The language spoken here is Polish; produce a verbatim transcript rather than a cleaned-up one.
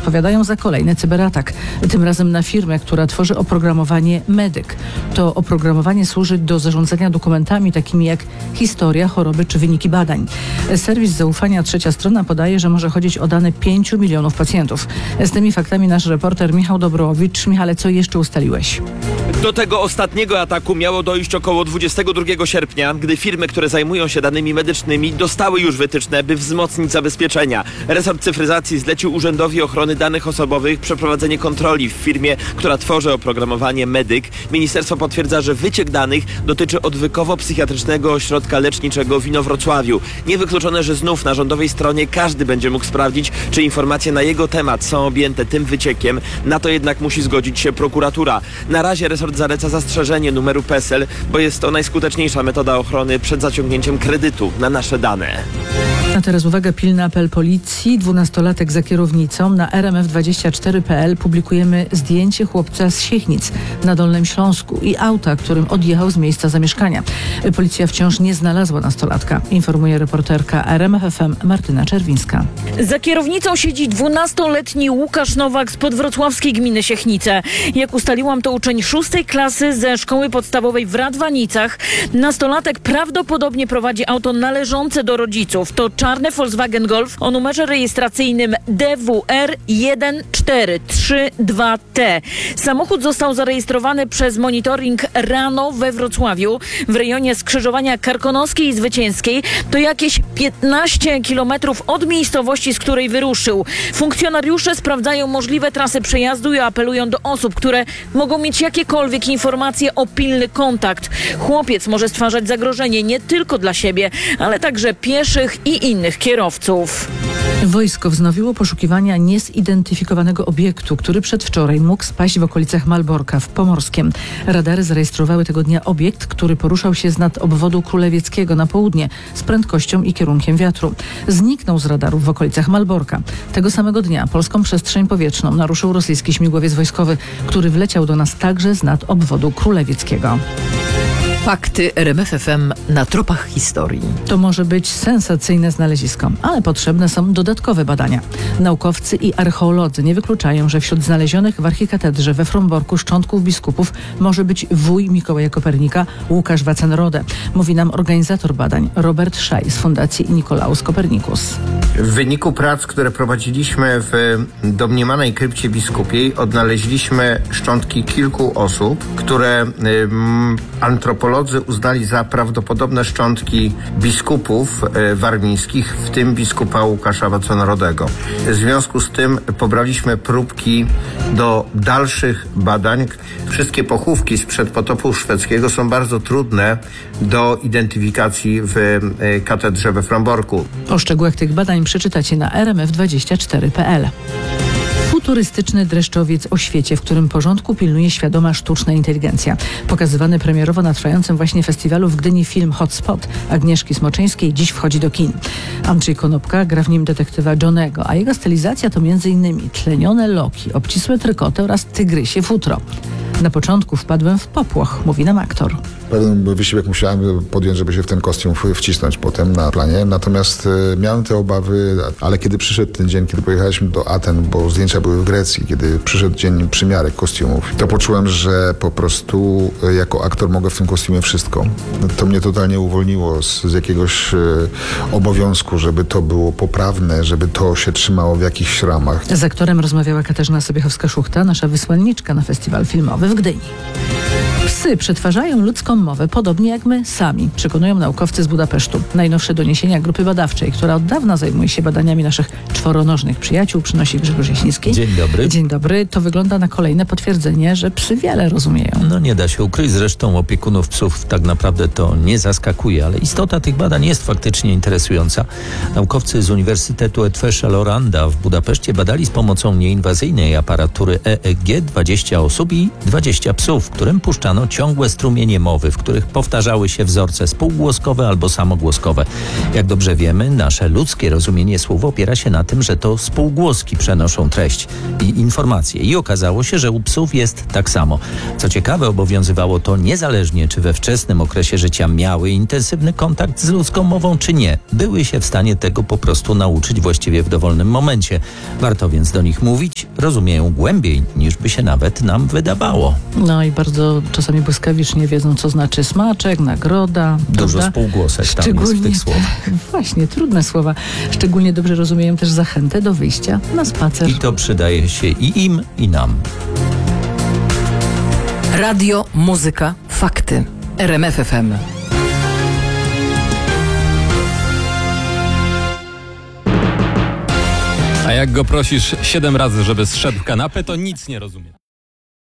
odpowiadają za kolejny cyberatak. Tym razem na firmę, która tworzy oprogramowanie Medyk. To oprogramowanie służy do zarządzania dokumentami takimi jak historia, choroby czy wyniki badań. Serwis zaufania Trzecia Strona podaje, że może chodzić o dane pięciu milionów pacjentów. Z tymi faktami nasz reporter Michał Dobrowicz. Michale, co jeszcze ustaliłeś? Do tego ostatniego ataku miało dojść około dwudziestego drugiego sierpnia, gdy firmy, które zajmują się danymi medycznymi, dostały już wytyczne, by wzmocnić zabezpieczenia. Resort Cyfryzacji zlecił Urzędowi Ochrony Danych Osobowych przeprowadzenie kontroli w firmie, która tworzy oprogramowanie Medyk. Ministerstwo potwierdza, że wyciek danych dotyczy odwykowo-psychiatrycznego ośrodka leczniczego w Inowrocławiu. Niewykluczone, że znów na rządowej stronie każdy będzie mógł sprawdzić, czy informacje na jego temat są objęte tym wyciekiem. Na to jednak musi zgodzić się prokuratura. Na razie resort zaleca zastrzeżenie numeru PESEL, bo jest to najskuteczniejsza metoda ochrony przed zaciągnięciem kredytu na nasze dane. A teraz uwaga, pilny apel policji. Dwunastolatek za kierownicą. Na R M F dwadzieścia cztery kropka p l publikujemy zdjęcie chłopca z Siechnic na Dolnym Śląsku i auta, którym odjechał z miejsca zamieszkania. Policja wciąż nie znalazła nastolatka, informuje reporterka R M F F M Martyna Czerwińska. Za kierownicą siedzi dwunastoletni Łukasz Nowak z podwrocławskiej gminy Siechnice. Jak ustaliłam, to uczeń szóstej klasy ze szkoły podstawowej w Radwanicach. Nastolatek prawdopodobnie prowadzi auto należące do rodziców. To czarny Volkswagen Golf o numerze rejestracyjnym D W R jeden cztery trzy dwa T. Samochód został zarejestrowany przez monitoring rano we Wrocławiu w rejonie skrzyżowania Karkonoskiej i Zwycięskiej. To jakieś piętnaście kilometrów od miejscowości, z której wyruszył. Funkcjonariusze sprawdzają możliwe trasy przejazdu i apelują do osób, które mogą mieć jakiekolwiek informacje o pilny kontakt. Chłopiec może stwarzać zagrożenie nie tylko dla siebie, ale także pieszych i innych kierowców. Wojsko wznowiło poszukiwania niezidentyfikowanego obiektu, który przedwczoraj mógł spaść w okolicach Malborka w Pomorskiem. Radary zarejestrowały tego dnia obiekt, który poruszał się z nad obwodu Królewieckiego na południe z prędkością i kierunkiem wiatru. Zniknął z radarów w okolicach Malborka. Tego samego dnia polską przestrzeń powietrzną naruszył rosyjski śmigłowiec wojskowy, który wleciał do nas także z nad obwodu Królewieckiego. Fakty R M F F M na tropach historii. To może być sensacyjne znalezisko, ale potrzebne są dodatkowe badania. Naukowcy i archeolodzy nie wykluczają, że wśród znalezionych w archikatedrze we Fromborku szczątków biskupów może być wuj Mikołaja Kopernika Łukasz Wacenrode. Mówi nam organizator badań Robert Szaj z Fundacji Nikolaus Kopernikus. W wyniku prac, które prowadziliśmy w domniemanej krypcie biskupiej, odnaleźliśmy szczątki kilku osób, które ym, antropolodzy uznali za prawdopodobne szczątki biskupów warmińskich, w tym biskupa Łukasza Wacenrodego. W związku z tym pobraliśmy próbki do dalszych badań. Wszystkie pochówki sprzed potopu szwedzkiego są bardzo trudne do identyfikacji w katedrze we Fromborku. O szczegółach tych badań przeczytacie na R M F dwadzieścia cztery kropka p l. Futurystyczny dreszczowiec o świecie, w którym porządku pilnuje świadoma sztuczna inteligencja. Pokazywany premierowo na trwającym właśnie festiwalu w Gdyni film Hotspot Agnieszki Smoczyńskiej dziś wchodzi do kin. Andrzej Konopka gra w nim detektywa Johnego, a jego stylizacja to między innymi tlenione loki, obcisłe trykoty oraz tygrysie futro. Na początku wpadłem w popłoch, mówi nam aktor. Pewien wysiłek musiałem podjąć, żeby się w ten kostium wcisnąć potem na planie. Natomiast e, miałem te obawy, ale kiedy przyszedł ten dzień, kiedy pojechaliśmy do Aten, bo zdjęcia były w Grecji, kiedy przyszedł dzień przymiarek kostiumów, to poczułem, że po prostu e, jako aktor mogę w tym kostiumie wszystko. To mnie totalnie uwolniło z, z jakiegoś e, obowiązku, żeby to było poprawne, żeby to się trzymało w jakichś ramach. Z aktorem rozmawiała Katarzyna Sobiechowska-Szuchta, nasza wysłanniczka na festiwal filmowy w Gdyni. Psy przetwarzają ludzką mowę podobnie jak my sami, przekonują naukowcy z Budapesztu. Najnowsze doniesienia grupy badawczej, która od dawna zajmuje się badaniami naszych czworonożnych przyjaciół, przynosi Grzegorz Jasiński. Dzień dobry. Dzień dobry. To wygląda na kolejne potwierdzenie, że psy wiele rozumieją. No nie da się ukryć, zresztą opiekunów psów tak naprawdę to nie zaskakuje, ale istota tych badań jest faktycznie interesująca. Naukowcy z Uniwersytetu Etfesza Loranda w Budapeszcie badali z pomocą nieinwazyjnej aparatury E E G dwadzieścia osób i dwadzieścia psów, którym puszczano ciągłe strumienie mowy w których powtarzały się wzorce spółgłoskowe albo samogłoskowe. Jak dobrze wiemy, nasze ludzkie rozumienie słów opiera się na tym, że to spółgłoski przenoszą treść i informacje. I okazało się, że u psów jest tak samo. Co ciekawe, obowiązywało to niezależnie, czy we wczesnym okresie życia miały intensywny kontakt z ludzką mową, czy nie. Były się w stanie tego po prostu nauczyć właściwie w dowolnym momencie. Warto więc do nich mówić, rozumieją głębiej, niż by się nawet nam wydawało. No i bardzo czasami błyskawicznie wiedzą, co znaczy smaczek, nagroda. Dużo prawda? spółgłosek tam jest w tych słowach. Właśnie, trudne słowa. Szczególnie dobrze rozumieją też zachętę do wyjścia na spacer. I to przydaje się i im, i nam. Radio, muzyka, fakty. R M F F M. A jak go prosisz siedem razy, żeby zszedł w kanapę, to nic nie rozumie.